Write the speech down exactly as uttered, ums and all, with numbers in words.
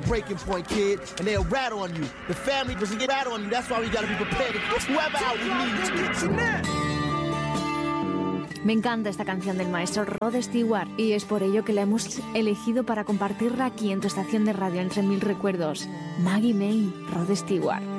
breaking point, kid, and they'll rat on you. The family doesn't get rat on you. That's why we gotta be prepared to whoever out we need to. Me encanta esta canción del maestro Rod Stewart y es por ello que la hemos elegido para compartirla aquí en tu estación de radio Entre Mil Recuerdos. Maggie May, Rod Stewart.